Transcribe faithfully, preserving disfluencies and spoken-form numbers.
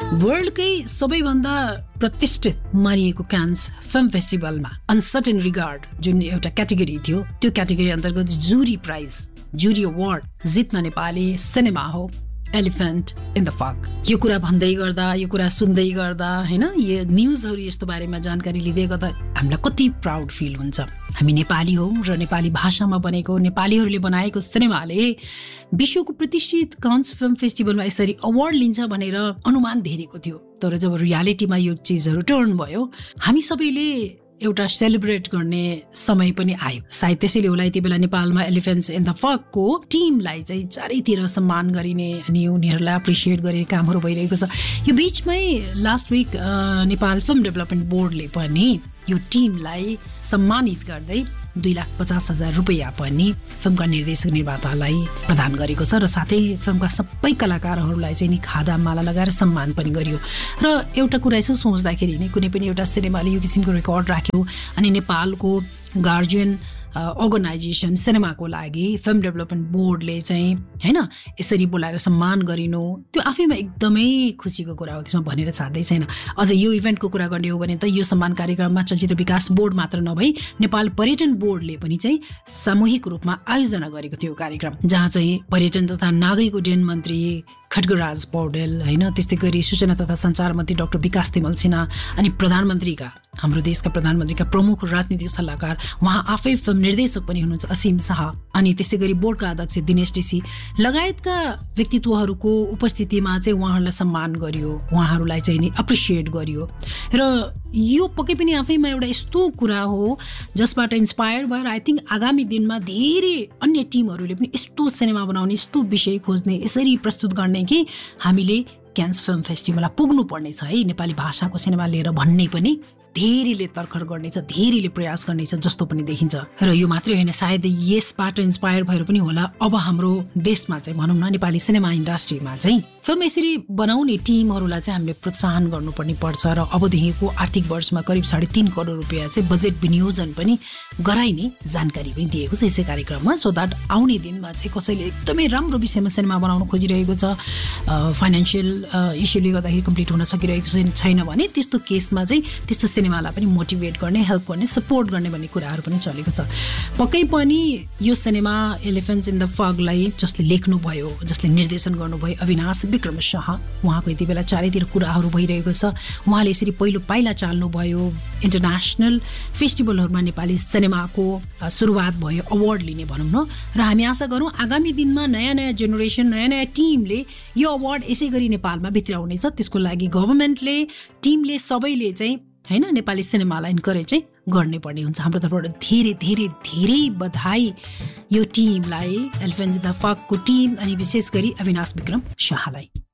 वर्ल्डकै सबैभन्दा प्रतिष्ठित मानिएको कान्स फिल्म फेस्टिभलमा अनसर्टेन रिगार्ड जुन एउटा क्याटेगोरी थियो त्यो क्याटेगोरी अन्तर्गत जुरी प्राइज जुरी अवार्ड जित्न नेपाली सिनेमा हो एलिफेन्ट इन द फक। यो कुरा भन्दै गर्दा यो कुरा सुन्दै गर्दा हैन यो न्युजहरू यस्तो बारेमा जानकारी लिँदै गर्दा हामीलाई कति प्राउड फिल हुन्छ। हामी नेपाली हौ र नेपाली भाषामा बनेको नेपालीहरूले बनाएको सिनेमाले विश्वको प्रतिष्ठित कान्स फिल्म फेस्टिभलमा यसरी अवार्ड लिन्छ भनेर अनुमान धेरेको थियो। तर जब रियालिटीमा यो चिजहरू टर्न भयो हामी सबैले एउटा सेलिब्रेट गर्ने समय पनि आयो। सायद त्यसैले होला यति बेला नेपालमा एलिफेन्ट्स इन द फकको टिमलाई चाहिँ चारैतिर सम्मान गरिने अनि उनीहरूलाई एप्रिसिएट गर्ने कामहरू भइरहेको छ। यो बिचमै last week Nepal film development बोर्डले पनि यो टिमलाई सम्मानित गर्दै दुई लाख पचास हजार रुपियाँ पनि फिल्मका निर्देशक निर्मातालाई प्रदान गरेको छ र साथै फिल्मका सबै कलाकारहरूलाई चाहिँ नि खादा माला लगाएर सम्मान पनि गरियो। र एउटा कुरा यसो सोच्दाखेरि नै कुनै पनि एउटा सिनेमाले यो किसिमको रेकर्ड राख्यो अनि नेपालको गार्जियन अर्गनाइजेसन सिनेमाको लागि फिल्म डेभलपमेन्ट बोर्डले चाहिँ हैन यसरी बोलाएर सम्मान गरिनु त्यो आफैमा एकदमै खुसीको कुरा हो। त्यसमा भनेर साध्यै छैन। अझ यो इभेन्टको कुरा गर्ने हो भने त यो सम्मान कार्यक्रममा चलचित्र विकास बोर्ड मात्र नभई नेपाल पर्यटन बोर्डले पनि चाहिँ सामूहिक रूपमा आयोजना गरेको थियो कार्यक्रम, जहाँ चाहिँ पर्यटन तथा नागरिक उड्डयन मन्त्री खड्गराज पौडेल हैन त्यस्तै गरी सूचना तथा सञ्चार मन्त्री डाक्टर विकास तिमल सिन्हा अनि प्रधानमन्त्रीका हाम्रो देशका प्रधानमन्त्रीका प्रमुख राजनीतिक सल्लाहकार उहाँ आफै फिल्म निर्देशक पनि हुनुहुन्छ असीम शाह अनि त्यसै गरी बोर्डका अध्यक्ष दिनेश टिसी लगायतका व्यक्तित्वहरूको उपस्थितिमा चाहिँ उहाँहरूलाई सम्मान गरियो, उहाँहरूलाई चाहिँ नि एप्रिसिएट गरियो। र यो पक्कै पनि आफैमा एउटा यस्तो कुरा हो जसबाट इन्स्पायर भएर आई थिङ्क आगामी दिनमा धेरै अन्य टिमहरूले पनि यस्तो सिनेमा बनाउने यस्तो विषय खोज्ने यसरी प्रस्तुत गर्ने कि हामीले क्यान्स फिल्म फेस्टिभलमा पुग्नु पर्नेछ है नेपाली भाषाको सिनेमा लिएर भन्ने पनि धेरैले तर्खर गर्नेछ, धेरैले प्रयास गर्नेछ जस्तो पनि देखिन्छ। र यो मात्रै होइन सायद यसबाट इन्स्पायर भएर पनि होला अब हाम्रो देशमा चाहिँ भनौँ न नेपाली सिनेमा इन्डस्ट्रीमा चाहिँ फिल्म यसरी बनाउने टिमहरूलाई चाहिँ हामीले प्रोत्साहन गर्नुपर्ने पर्छ र अबदेखिको आर्थिक वर्षमा करिब साढे तीन करोड रुपियाँ चाहिँ बजेट विनियोजन पनि गराइने जानकारी पनि दिएको छ यसै कार्यक्रममा, सो द्याट आउने दिनमा चाहिँ कसैले एकदमै राम्रो विषयमा सिनेमा बनाउन खोजिरहेको छ फाइनेन्सियल इस्युले गर्दाखेरि कम्प्लिट हुन सकिरहेको छैन भने त्यस्तो केसमा चाहिँ त्यस्तो सिनेमालाई पनि मोटिभेट गर्ने हेल्प गर्ने सपोर्ट गर्ने भन्ने कुराहरू पनि चलेको छ। पक्कै पनि यो सिनेमा एलिफेन्ट्स इन द फगलाई जसले लेख्नुभयो जसले निर्देशन गर्नुभयो अविनाश विक्रम शाह उहाँको यति बेला चारैतिर कुराहरू भइरहेको छ। उहाँले यसरी पहिलो पाइला चाल्नुभयो इन्टरनेसनल फेस्टिभलहरूमा नेपाली सिनेमाको सुरुवात भयो अवार्ड लिने भनौँ न र हामी आशा गरौँ आगामी दिनमा नयाँ नयाँ जेनेरेसन नयाँ नयाँ टिमले यो अवार्ड यसै गरी नेपालमा भित्राउनेछ। त्यसको लागि गभर्मेन्टले टिमले सबैले चाहिँ हैन नेपाली सिनेमालाई इन्करेज चाहिँ गर्ने पर्ने हुन्छ। हाम्रो तर्फबाट धेरै धेरै धेरै बधाई यो टिमलाई एलिफेन्ट्स इन द फकको टिम अनि विशेष गरी अविनाश विक्रम शाहलाई।